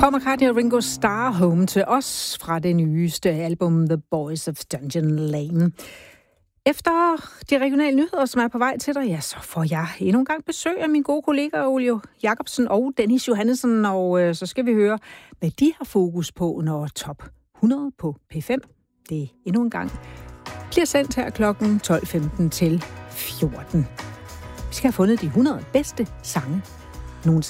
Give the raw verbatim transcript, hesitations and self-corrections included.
Paul McCartney og Ringo Starr home til os fra det nyeste album The Boys of Dungeon Lane. Efter de regionale nyheder, som er på vej til dig, ja, så får jeg endnu en gang besøg af min gode kollega Olio Jacobsen og Dennis Johannessen, og øh, så skal vi høre, hvad de har fokus på, når top hundrede på P fem, det endnu en gang bliver sendt her klokken tolv femten til fjorten. Vi skal have fundet de hundrede bedste sange nogensinde.